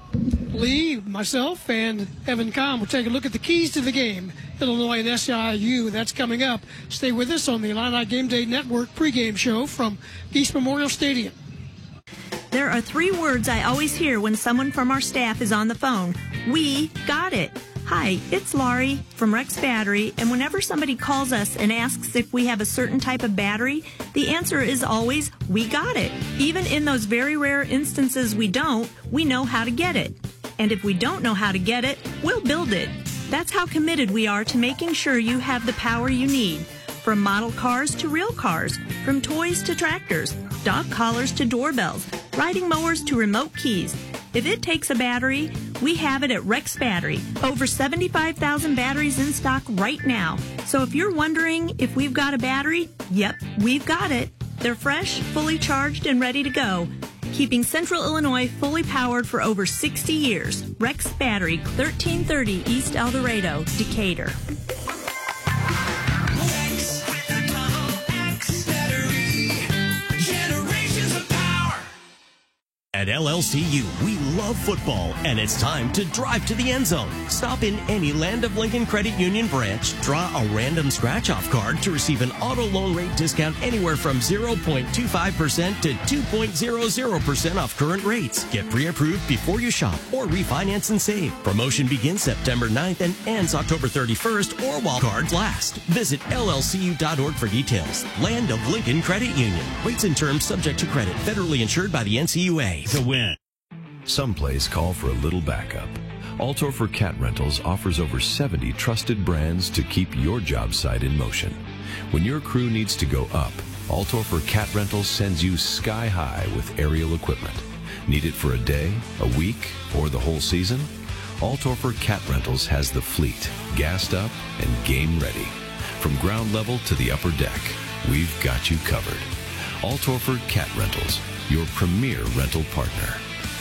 Lee, myself, and Evan Kahn will take a look at the keys to the game. Illinois and S I U, that's coming up. Stay with us on the Illini Game Day Network pregame show from Geese Memorial Stadium. There are three words I always hear when someone from our staff is on the phone. We got it. Hi, it's Laurie from Rex Battery, and whenever somebody calls us and asks if we have a certain type of battery, the answer is always, we got it. Even in those very rare instances we don't, we know how to get it. And if we don't know how to get it, we'll build it. That's how committed we are to making sure you have the power you need. From model cars to real cars, from toys to tractors, dog collars to doorbells, riding mowers to remote keys. If it takes a battery, we have it at Rex Battery. Over seventy-five thousand batteries in stock right now. So if you're wondering if we've got a battery, yep, we've got it. They're fresh, fully charged, and ready to go. Keeping Central Illinois fully powered for over sixty years. Rex Battery, thirteen thirty East El Dorado, Decatur. At L L C U, we love football, and it's time to drive to the end zone. Stop in any Land of Lincoln Credit Union branch, draw a random scratch-off card to receive an auto loan rate discount anywhere from zero point two five percent to two point zero zero percent off current rates. Get pre-approved before you shop or refinance and save. Promotion begins September ninth and ends October thirty-first or while cards last. Visit L L C U dot org for details. Land of Lincoln Credit Union. Rates and terms subject to credit. Federally insured by the N C U A. To win. Some plays call for a little backup. Altorfer Cat Rentals offers over seventy trusted brands to keep your job site in motion. When your crew needs to go up, Altorfer Cat Rentals sends you sky high with aerial equipment. Need it for a day, a week, or the whole season? Altorfer Cat Rentals has the fleet, gassed up and game ready. From ground level to the upper deck, we've got you covered. Altorfer Cat Rentals, your premier rental partner.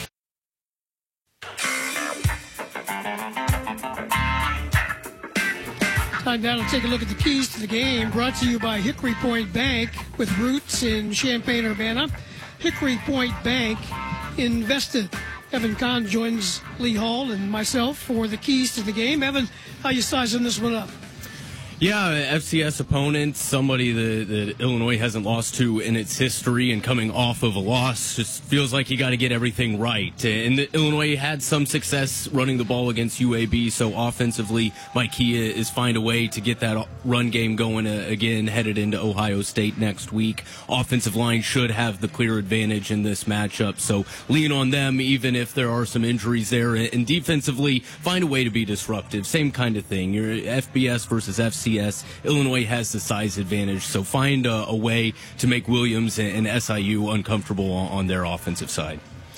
Time now to take a look at the keys to the game, brought to you by Hickory Point Bank with roots in Champaign-Urbana. Hickory Point Bank invested. Evan Kahn joins Lee Hall and myself for the keys to the game. Evan, how you sizing this one up? Yeah, F C S opponent, somebody that, that Illinois hasn't lost to in its history, and coming off of a loss, just feels like you got to get everything right. And the, Illinois had some success running the ball against U A B, so offensively, my key is find a way to get that run game going uh, again, headed into Ohio State next week. Offensive line should have the clear advantage in this matchup, so lean on them even if there are some injuries there. And defensively, find a way to be disruptive. Same kind of thing. Your F B S versus F C S. Illinois has the size advantage, so find a, a way to make Williams and S I U uncomfortable on, on their offensive side.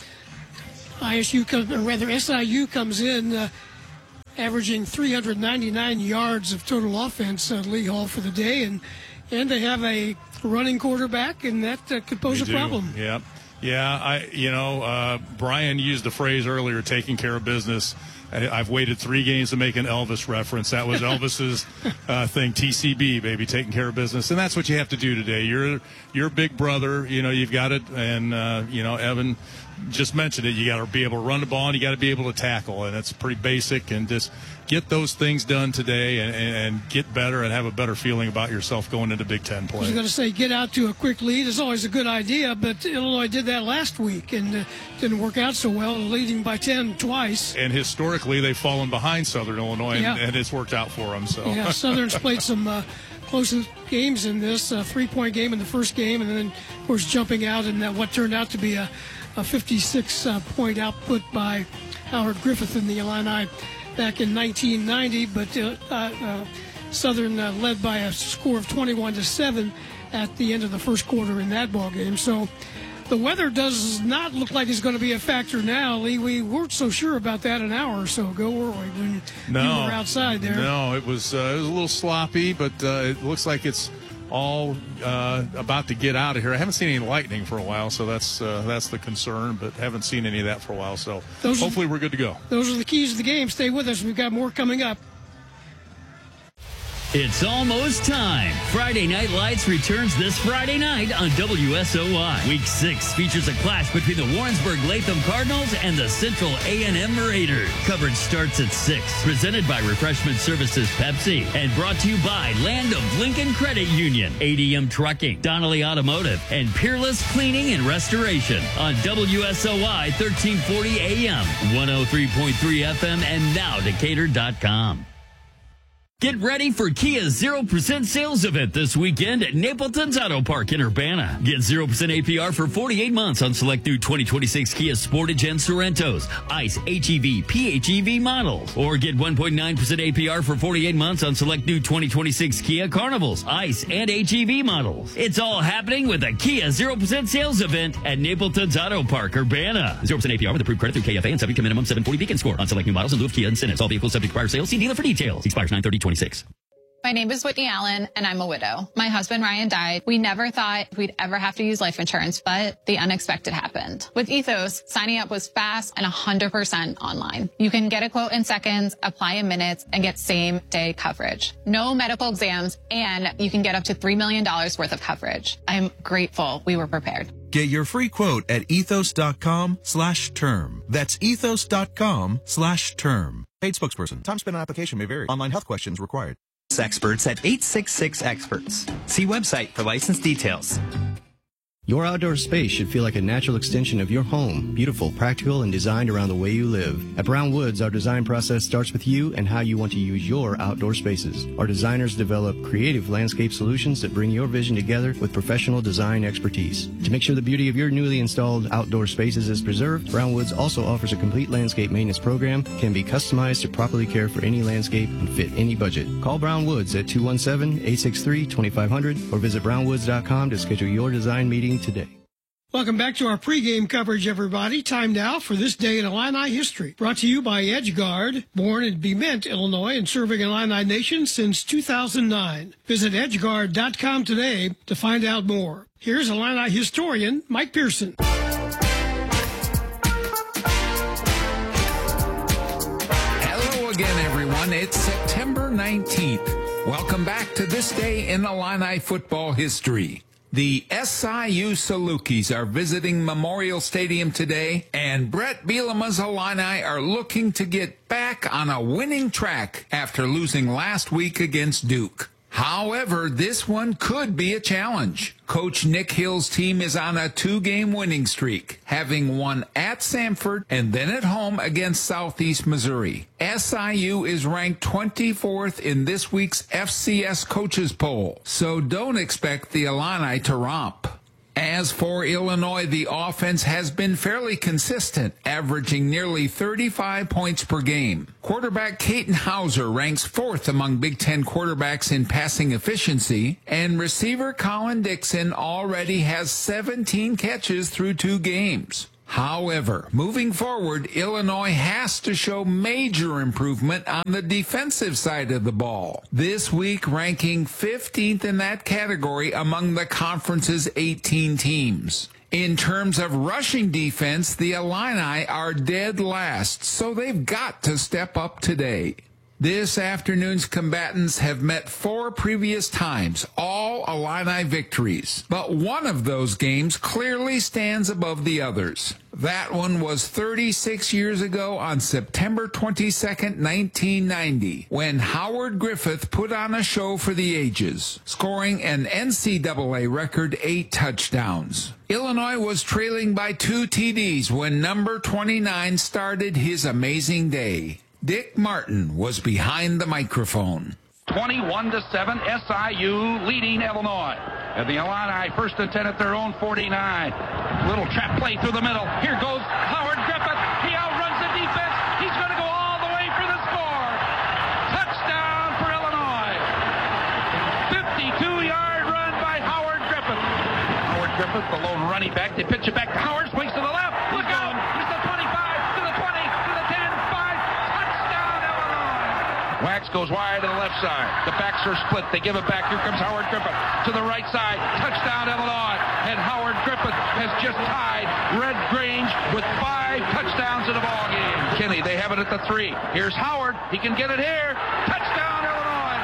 I S U, comes, or rather S I U comes in uh, averaging three hundred ninety-nine yards of total offense, uh, Lee Hall, for the day, and and they have a running quarterback, and that uh, could pose They a do. problem. Yep. Yeah, I you know, uh, Brian used the phrase earlier, taking care of business. I, I've waited three games to make an Elvis reference. That was Elvis's uh, thing, T C B, baby, taking care of business. And that's what you have to do today. You're you're big brother, you know, you've got it. And, uh, you know, Evan just mentioned it. You got to be able to run the ball, and you got to be able to tackle. And it's pretty basic. And just get those things done today and, and, and get better and have a better feeling about yourself going into Big Ten play. I was going to say, get out to a quick lead is always a good idea, but Illinois did that last week and uh, didn't work out so well, leading by ten twice. And historically, they've fallen behind Southern Illinois, and, Yeah. and it's worked out for them. So Yeah, Southern's played some uh, close games in this, uh, three-point game in the first game, and then, of course, jumping out in that what turned out to be a, a fifty-six point uh, output by Howard Griffith in the Illini back in nineteen ninety, but uh, uh, Southern uh, led by a score of twenty-one to seven at the end of the first quarter in that ball game. So the weather does not look like it's going to be a factor now, Lee. We weren't so sure about that an hour or so ago, were we, when no, you were outside there? No, it was uh, it was a little sloppy, but uh, it looks like it's all uh, about to get out of here. I haven't seen any lightning for a while, so that's uh, that's the concern, but haven't seen any of that for a while. So Those are- hopefully we're good to go. Those are the keys to the game. Stay with us. We've got more coming up. It's almost time. Friday Night Lights returns this Friday night on W S O I. Week six features a clash between the Warrensburg Latham Cardinals and the Central A and M Raiders. Coverage starts at six. Presented by Refreshment Services Pepsi and brought to you by Land of Lincoln Credit Union, A D M Trucking, Donnelly Automotive, and Peerless Cleaning and Restoration on W S O I thirteen forty A M, one oh three point three F M, and now Decatur dot com. Get ready for Kia's zero percent sales event this weekend at Napleton's Auto Park in Urbana. Get zero percent A P R for forty-eight months on select new twenty twenty-six Kia Sportage and Sorrentos, ICE, H E V, P H E V models. Or get one point nine percent A P R for forty-eight months on select new twenty twenty-six Kia Carnivals, ICE, and H E V models. It's all happening with a Kia zero percent sales event at Napleton's Auto Park, Urbana. zero percent A P R with approved credit through K F A and subject to minimum seven forty Beacon score on select new models in lieu of Kia incentives. All vehicles subject to prior sales. See dealer for details. Expires nine thirty twenty-six. My name is Whitney Allen, and I'm a widow. My husband, Ryan, died. We never thought we'd ever have to use life insurance, but the unexpected happened. With Ethos, signing up was fast and one hundred percent online. You can get a quote in seconds, apply in minutes, and get same-day coverage. No medical exams, and you can get up to three million dollars worth of coverage. I'm grateful we were prepared. Get your free quote at ethos.com slash term. That's ethos.com slash term. Paid spokesperson. Time spent on application may vary. Online health questions required. Experts at eight six six experts. See website for license details. Your outdoor space should feel like a natural extension of your home, beautiful, practical, and designed around the way you live. At Brown Woods, our design process starts with you and how you want to use your outdoor spaces. Our designers develop creative landscape solutions that bring your vision together with professional design expertise. To make sure the beauty of your newly installed outdoor spaces is preserved, Brown Woods also offers a complete landscape maintenance program, can be customized to properly care for any landscape and fit any budget. Call Brown Woods at two one seven, eight six three, two five zero zero or visit brown woods dot com to schedule your design meeting today. Welcome back to our pregame coverage, everybody. Time now for This Day in Illini History. Brought to you by EdgeGuard, born in Bement, Illinois, and serving Illini Nation since two thousand nine. Visit edge guard dot com today to find out more. Here's Illini historian Mike Pearson. Hello again, everyone. It's September nineteenth. Welcome back to This Day in Illini football history. The S I U Salukis are visiting Memorial Stadium today, and Brett Bielema's Illini are looking to get back on a winning track after losing last week against Duke. However, this one could be a challenge. Coach Nick Hill's team is on a two-game winning streak, having won at Samford and then at home against Southeast Missouri. S I U is ranked twenty-fourth in this week's F C S coaches poll, so don't expect the Illini to romp. As for Illinois, the offense has been fairly consistent, averaging nearly thirty-five points per game. Quarterback Caden Hauser ranks fourth among Big Ten quarterbacks in passing efficiency, and receiver Colin Dixon already has seventeen catches through two games. However, moving forward, Illinois has to show major improvement on the defensive side of the ball. This week, ranking fifteenth in that category among the conference's eighteen teams. In terms of rushing defense, the Illini are dead last, so they've got to step up today. This afternoon's combatants have met four previous times, all Illini victories. But one of those games clearly stands above the others. That one was thirty-six years ago on September twenty-second, nineteen ninety, when Howard Griffith put on a show for the ages, scoring an N C double A record eight touchdowns. Illinois was trailing by two T Ds when number twenty-nine started his amazing day. Dick Martin was behind the microphone. twenty-one to seven, S I U leading Illinois. And the Illini first and ten at their own forty-nine. Little trap play through the middle. Here goes Howard Griffith. He outruns the defense. He's going to go all the way for the score. Touchdown for Illinois. fifty-two-yard run by Howard Griffith. Howard Griffith, the lone running back. They pitch it back to Howard. Swings to the left. Look out. He's the twenty-five to the twenty to the ten. five. Touchdown Illinois. Wax goes wide to the left side. The backs are split. They give it back. Here comes Howard Griffith to the right side. Touchdown Illinois. And Howard Griffith has just tied Red Grange with five touchdowns in the ball game. Kenny, they have it at the three. Here's Howard. He can get it here. Touchdown Illinois.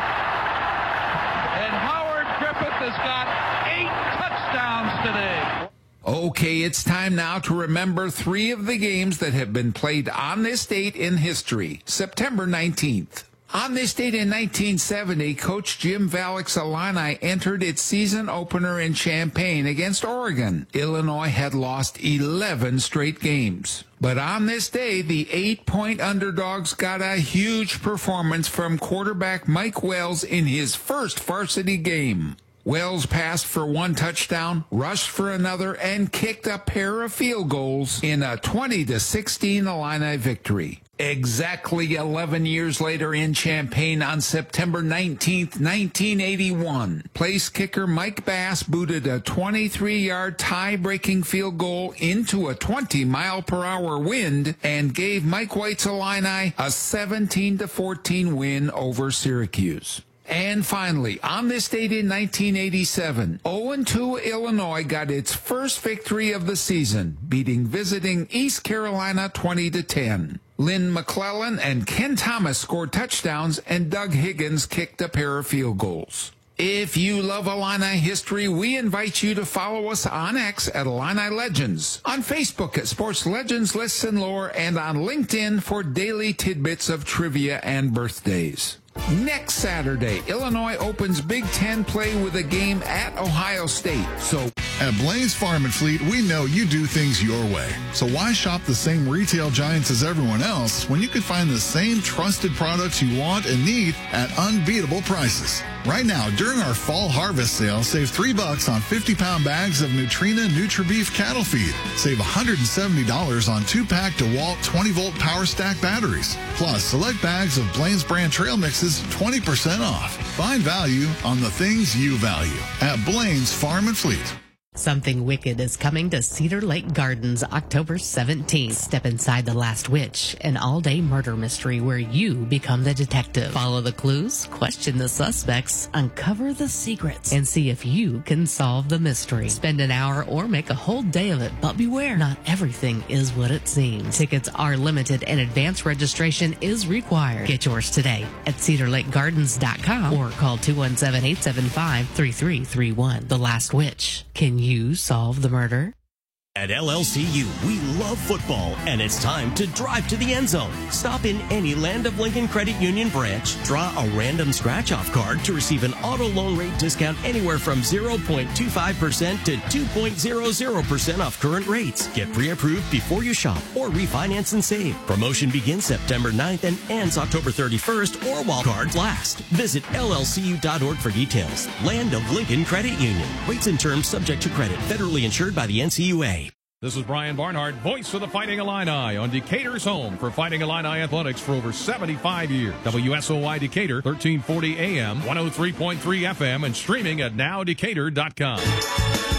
And Howard Griffith has got eight touchdowns today. Okay, it's time now to remember three of the games that have been played on this date in history. September nineteenth. On this date in nineteen seventy, Coach Jim Valek's Illini entered its season opener in Champaign against Oregon. Illinois had lost eleven straight games. But on this day, the eight-point underdogs got a huge performance from quarterback Mike Wells in his first varsity game. Wells passed for one touchdown, rushed for another, and kicked a pair of field goals in a twenty to sixteen Illini victory. Exactly eleven years later in Champaign on September nineteenth, nineteen eighty-one, place kicker Mike Bass booted a twenty-three-yard tie-breaking field goal into a twenty mile per hour wind and gave Mike White's Illini a seventeen to fourteen win over Syracuse. And finally, on this date in nineteen eighty-seven, oh and two Illinois got its first victory of the season, beating visiting East Carolina twenty to ten. Lynn McClellan and Ken Thomas scored touchdowns, and Doug Higgins kicked a pair of field goals. If you love Illini history, we invite you to follow us on X at Illini Legends, on Facebook at Sports Legends, Lists, and Lore, and on LinkedIn for daily tidbits of trivia and birthdays. Next Saturday, Illinois opens Big Ten play with a game at Ohio State. So at Blaine's Farm and Fleet, we know you do things your way. So why shop the same retail giants as everyone else when you can find the same trusted products you want and need at unbeatable prices? Right now, during our fall harvest sale, save three bucks on fifty-pound bags of Nutrena Nutribeef cattle feed. Save one hundred seventy dollars on two-pack DeWalt twenty-volt Power Stack batteries. Plus, select bags of Blaine's brand trail mixes, twenty percent off. Find value on the things you value at Blaine's Farm and Fleet. Something Wicked is coming to Cedar Lake Gardens October seventeenth. Step inside The Last Witch, an all-day murder mystery where you become the detective. Follow the clues, question the suspects, uncover the secrets, and see if you can solve the mystery. Spend an hour or make a whole day of it, but beware, not everything is what it seems. Tickets are limited and advance registration is required. Get yours today at cedar lake gardens dot com or call two one seven, eight seven five, three three three one. The Last Witch. Can you solve the murder? At L L C U, we love football, and it's time to drive to the end zone. Stop in any Land of Lincoln Credit Union branch, draw a random scratch-off card to receive an auto loan rate discount anywhere from zero point two five percent to two point zero zero percent off current rates. Get pre-approved before you shop or refinance and save. Promotion begins September ninth and ends October thirty-first or while cards last. Visit L L C U dot org for details. Land of Lincoln Credit Union. Rates and terms subject to credit. Federally insured by the N C U A. This is Brian Barnhart, voice of the Fighting Illini on Decatur's home for Fighting Illini Athletics for over seventy-five years. W S O Y Decatur, thirteen forty A M, one oh three point three F M, and streaming at now decatur dot com.